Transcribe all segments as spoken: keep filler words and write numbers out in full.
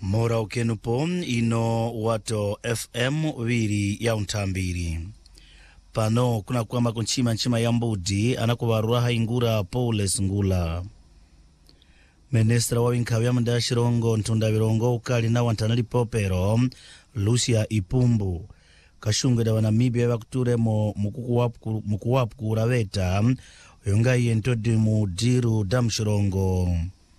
Mora ukenupo ino wato F M wiri ya untambiri. Pano kuna kwamba kunchima nchima ya mbudi anakubaruraha ingura Paules Ngula. Ministra wa winkawya mda shirongo ntunda virongo ukali na wantanali popero Lucia Ipumbu. Kashungwe da wanamibia wakuture mo mukuwapu kuraweta yungai yentodi mudiru damshirongo.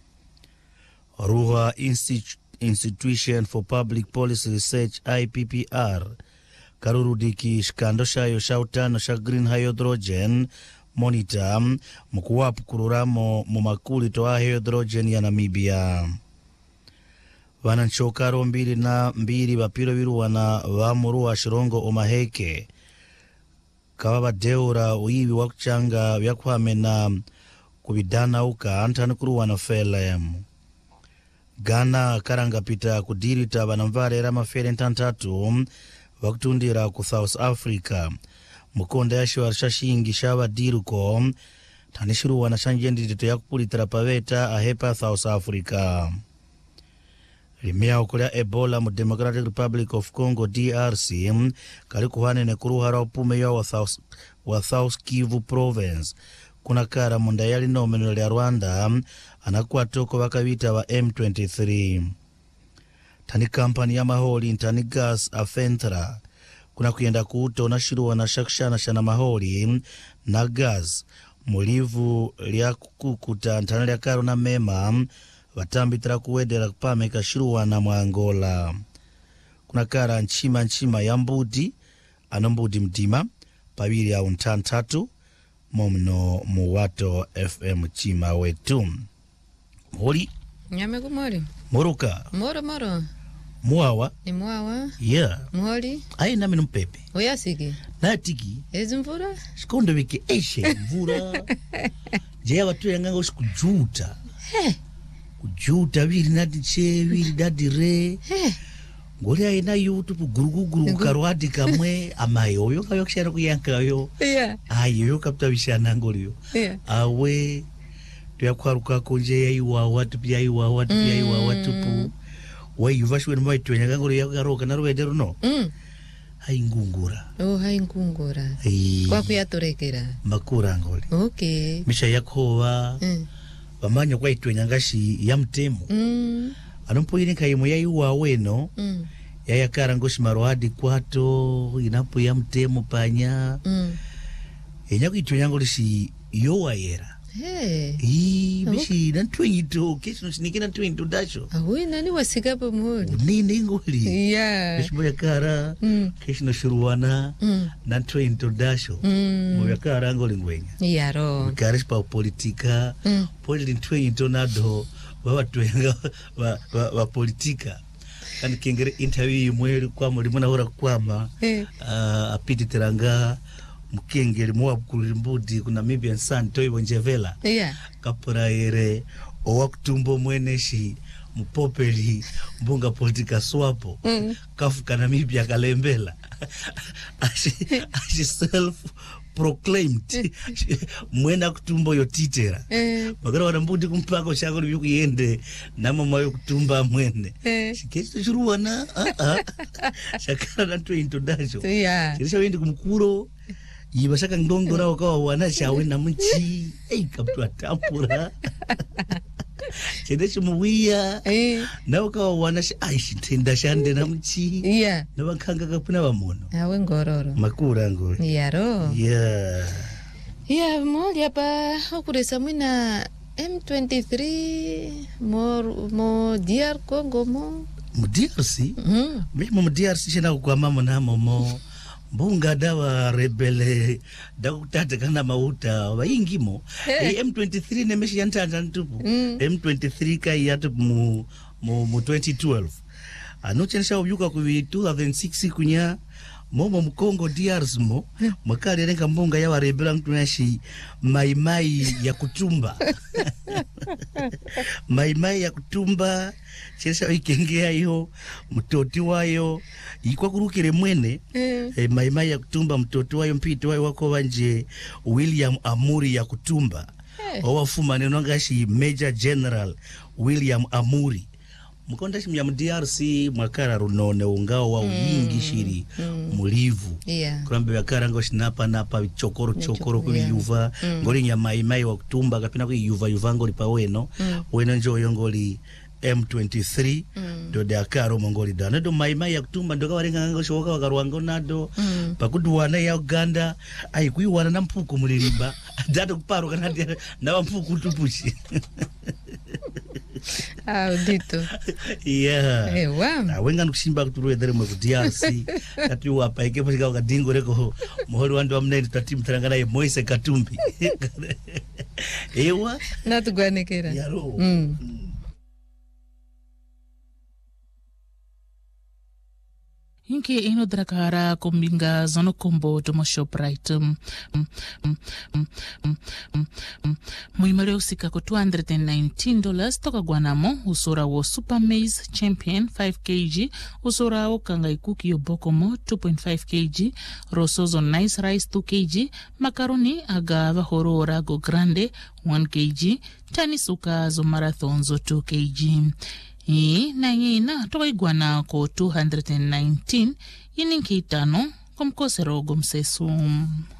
Ruha Institute Institution for Public Policy Research I P P R karurudiki shikando shayo shautano sha green hydrogen monitor mkuwapu kururamo mumakuli toa hydrogen ya Namibia. Wananchokaro mbili na mbili wapiro viru wana wamurua shirongo omaheke kawaba deura uiwi wakuchanga vyakwame na kubidana uka antani kuru wana felem. Ghana karanga pita kudirita banamvare rama fere ntantatu wakutundira ku South Africa. Mukonda yasho arshashingi shawa diruko tanishiru wana shanjendi dito ya kupulitara paveta ahepa South Africa. Limia ukulea Ebola mu Democratic Republic of Congo D R C kalikuhane ne kuruhara upume ya wa South, wa South Kivu province. Kuna kara mundayali no menole ya Rwanda anakuwa toko wakavita wa M twenty-three. Tani kampani ya maholi ntani gas afentra. Kuna kuyenda kuuto na shiruwa na shakshana shana maholi na gas mulivu liya kukuta ntani liya karo na mema watambitara kuwedera kupame kashiruwa na Mwangola. Kuna kara nchima nchima ya mbudi anambudi mdima pabili ya untantatu momno muwato F M chima wetu. Mori? Nyame kumori. Moruka? Moro moro. Muawa? Ni muawa? Yeah. Mori? Aye nami numpepe. Oyasiki? Natiki? Ezi mvura? Shikondo wiki eshe mvura. Jaya watu ya nganga usi kujuta. He. Kujuta wili nadi che, wili nadi re. He. Ngoli ya ina yutupu gurugu gurugu karuadi kamwe. Ama yoyo kayo kishara kuyanka yo. Yeah. Ayo yo kapta wishana ngoli yo. Yeah. Awe tuya kwaruka konje ya iwa watu pia iwa watu pia iwa watu pu wa yuvashwe no maitu nyangangoro ya garoka na ruwedero no mm hai ngungura oh hai ngungura kwa kuyatorekera makura ngoli okay misha yakova mm bamanya kwa itu nyangashi ya mtemu mm anompo yini kayimo ya iwa weno mm ya yakara ngoshi maroadi kwato inapo ya mtemu panya mm enyaku itu nyangoli si yowa yera. Hey. Ii, bishi, nantuinito, keshi nusinikina nantuinito dasho. Awe, nani wasikapa mwori? Nini ngoli. Yeah. Keshi moya kara, mm. keshi nushuruwana, mm. nantuinito dasho. Mm. Moya kara ngoli ngwenye. Yaro. Mkareshi pa politika, mm. poli ntuinito nado, wawa tuenga wa, wa, wa politika. Kani kengere interview mweri kwa mweri hura kwama, hey. uh, apiti teranga, mkengeli mwa kulimbudi kuna Namibian Sun toibo njevela yeah kapura ere owakutumbo mweneshi mpopeli mbunga politika swapo mm. kafuka Namibia kalembela ashi, ashi self proclaimed mwena kutumbo yotitera mm. magara wanambudi kumpako shako libiku yende na mama yokutumba mwene mm. shikeshi shuruwana shakara nantu introduction yeah shirisha wendi kumkuro Ibashaka ngongora wakawa wanashawe na mchi ei kaptua tampura Chedeshi muwia eh na wakawa wanasha aishi tenda shande na mchi yeah na wakanga kapuna wamono awe ngororo makura ngori yaro yeah yeah moli hapa okuresa mwina M twenty-three mo mo D R Congo mo mu D R C mm mimi mu D R C shina kwa mama na momo Bunga dawa rebele dakutata kana mauta waingimo hey. M twenty-three nemeshi yantanda ntupu mm. M twenty-three kai yatu mu mu, mu twenty twelve anochensha ubyuka ku two thousand six kunya momo mkongo D R C mo makali renga mbunga ya warebela mtunashi mai mai ya kutumba mai mai ya kutumba chesha wikengea hiyo mtoti wayo ikwa kurukire mwene mm. e, mai mai ya kutumba mtoti wayo mpito wayo wako wanje William Amuri ya kutumba hey. Owafuma nenongashi Major General William Amuri mkonda shimya mu D R C mwakara runone ungao wa uyingi mm. shiri mm. mulivu yeah. kurambe yakara ngo shinapa napa chokoro chokoro kuli yeah. yuva mm. ngoli nyama imai wa kutumba kapina kuli yuva yuva ngoli pa weno mm. weno njo yongoli M twenty-three mm. do de akaro mongoli dana do mai mai ya kutumba ndo kawarenga ngo shoka wakaruango nado mm. pakudu wana ya Uganda ai kuiwana na mpuku mulirimba dato kuparo kana na mpuku tupushi ah dito yeah eh wa na wenga nukushimba kuturuwe dere mwe ku D R C kati wapa ike pashika wakadingo reko mohori wandu wa mnene tutatimu tarangana ye Moise Katumbi ewa natugwanekera yaro mm. Inke ino drakara kombinga zono kombo tomo Shoprite muimare usika ko two hundred nineteen dollars toka guanamo usora wo Super Maize Champion five kilograms usora wo kanga ikuki yobokomo two point five kilograms rosozo Nice Rice two kilograms macaroni aga vahorora go grande one kilogram tani suka zo marathon zo two kilograms Hii na yina toka iguana ko two hundred nineteen yini nkitano kumkose rogo msesu.